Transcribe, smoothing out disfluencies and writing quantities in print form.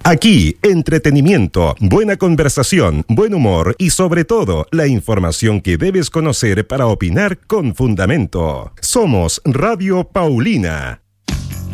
Aquí, entretenimiento, buena conversación, buen humor y sobre todo, la información que debes conocer para opinar con fundamento. Somos Radio Paulina.